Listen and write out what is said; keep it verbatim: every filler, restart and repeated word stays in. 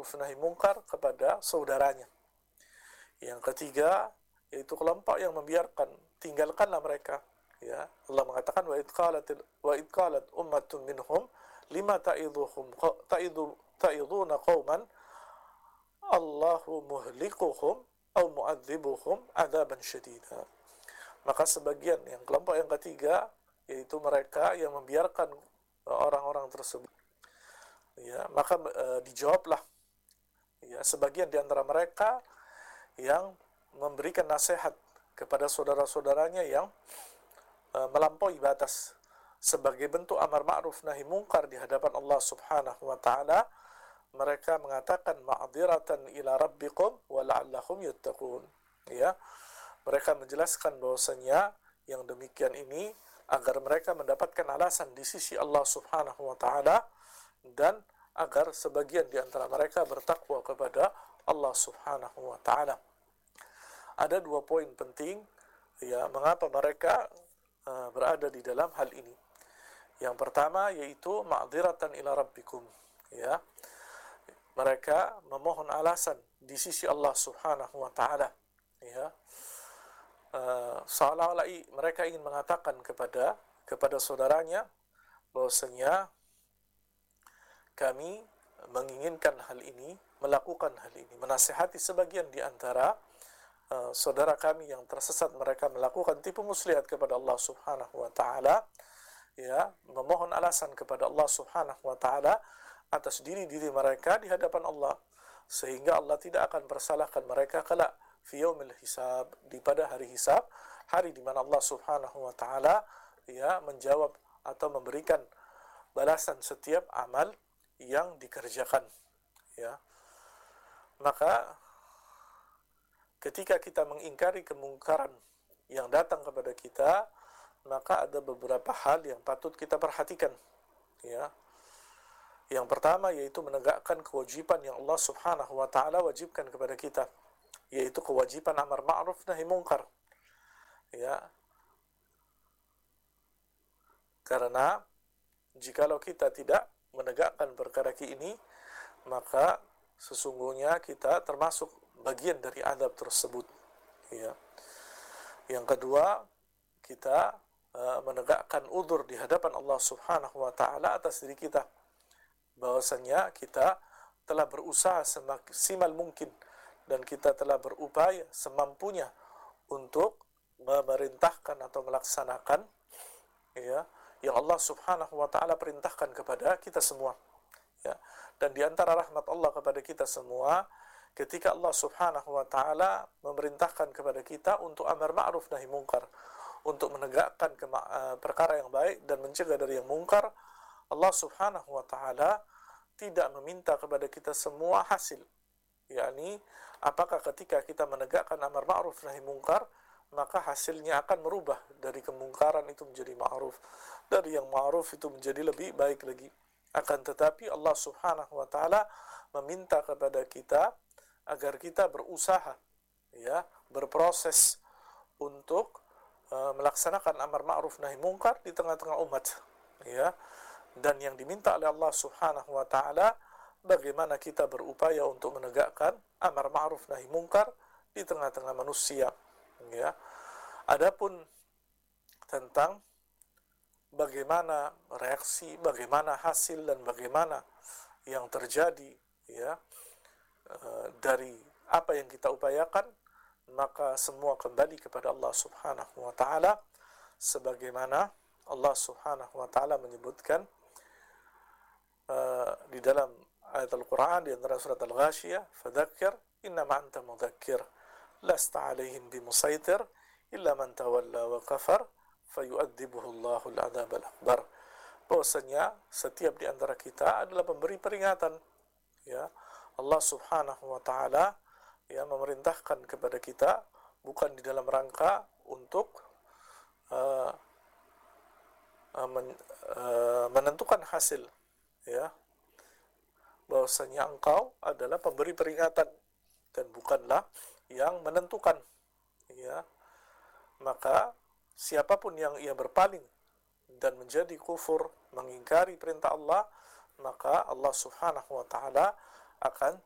ma'ruf nahi munkar kepada saudaranya. Yang ketiga yaitu kelompok yang membiarkan, tinggalkanlah mereka. Ya, Allah mengatakan wa id qalat wa id qalat ummatun minhum lima ta'idhuhum ta'idhu ta'idhuna qauman Allahu muhlikuhum au mu'adzibuhum adzaban syadida. Maka sebagian yang kelompok yang ketiga yaitu mereka yang membiarkan orang-orang tersebut, ya, maka e, dijawablah, ya, sebagian di antara mereka yang memberikan nasihat kepada saudara-saudaranya yang e, melampaui batas sebagai bentuk amar ma'ruf nahi mungkar di hadapan Allah Subhanahu wa taala. Mereka mengatakan ma'dziratan ila rabbikum wa la'allahum yattaqun. Ya, mereka menjelaskan bahwasanya yang demikian ini agar mereka mendapatkan alasan di sisi Allah Subhanahu wa taala dan agar sebagian di antara mereka bertakwa kepada Allah Subhanahu wa taala. Ada dua poin penting, ya, mengapa mereka uh, berada di dalam hal ini. Yang pertama yaitu ma'dziratan ila rabbikum, ya. Mereka memohon alasan di sisi Allah Subhanahu wa taala, ya. Uh, seolah-olah mereka ingin mengatakan kepada kepada saudaranya bahwasanya kami menginginkan hal ini, melakukan hal ini, menasihati sebagian di antara uh, saudara kami yang tersesat, mereka melakukan tipu muslihat kepada Allah Subhanahu wa taala, ya, memohon alasan kepada Allah Subhanahu wa taala atas diri-diri mereka di hadapan Allah, sehingga Allah tidak akan persalahkan mereka kelak fi yaumil hisab, di pada hari hisab, hari di mana Allah Subhanahu wa taala, ya, menjawab atau memberikan balasan setiap amal yang dikerjakan, ya. Maka ketika kita mengingkari kemungkaran yang datang kepada kita, maka ada beberapa hal yang patut kita perhatikan, ya. Yang pertama yaitu menegakkan kewajiban yang Allah Subhanahu wa taala wajibkan kepada kita, yaitu kewajiban amar ma'ruf nahi munkar, ya. Karena jikalau kita tidak menegakkan perkara ini, maka sesungguhnya kita termasuk bagian dari azab tersebut, ya. Yang kedua, kita uh, menegakkan udzur di hadapan Allah Subhanahu wa taala atas diri kita, bahwasanya kita telah berusaha semaksimal mungkin dan kita telah berupaya semampunya untuk memerintahkan atau melaksanakan, ya, yang Allah Subhanahu wa taala perintahkan kepada kita semua, ya. Dan di antara rahmat Allah kepada kita semua, ketika Allah Subhanahu wa taala memerintahkan kepada kita untuk amar ma'ruf nahi munkar, untuk menegakkan perkara yang baik dan mencegah dari yang munkar, Allah Subhanahu wa taala tidak meminta kepada kita semua hasil, yakni apakah ketika kita menegakkan amar ma'ruf nahi munkar maka hasilnya akan merubah dari kemungkaran itu menjadi ma'ruf, dari yang ma'ruf itu menjadi lebih baik lagi. Akan tetapi Allah Subhanahu wa taala meminta kepada kita agar kita berusaha, ya, berproses untuk uh, melaksanakan amar ma'ruf nahi munkar di tengah-tengah umat, ya. Dan yang diminta oleh Allah Subhanahu wa taala bagaimana kita berupaya untuk menegakkan amar ma'ruf nahi munkar di tengah-tengah manusia, ya. Adapun tentang bagaimana reaksi, bagaimana hasil dan bagaimana yang terjadi, ya, dari apa yang kita upayakan, maka semua kembali kepada Allah Subhanahu wa taala, sebagaimana Allah Subhanahu wa taala menyebutkan uh, di dalam ayat Al-Qur'an di antara surat Al-Ghashiyah, fadzakir innama anta mudzakir lasta 'alaihim bimusaitir illa man tawalla wa kafar fayu'adzibuhu Allahu al-'adzab al-akbar. Bahwasanya setiap di antara kita adalah pemberi peringatan, ya. Allah Subhanahu wa taala, ya, memerintahkan kepada kita bukan di dalam rangka untuk uh, uh, men, uh, menentukan hasil, ya. Bahwasanya engkau adalah pemberi peringatan dan bukanlah yang menentukan, ya. Maka siapapun yang ia berpaling dan menjadi kufur, mengingkari perintah Allah, maka Allah Subhanahu wa taala akan